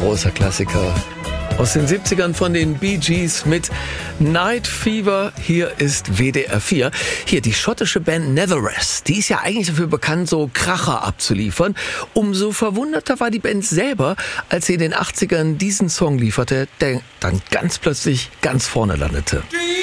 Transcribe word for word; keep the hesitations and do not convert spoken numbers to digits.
großer Klassiker aus den siebzigern von den Bee Gees mit Night Fever. Hier ist W D R vier. Hier die schottische Band Netherest. Die ist ja eigentlich dafür bekannt, so Kracher abzuliefern. Umso verwunderter war die Band selber, als sie in den achtzigern diesen Song lieferte, der dann ganz plötzlich ganz vorne landete.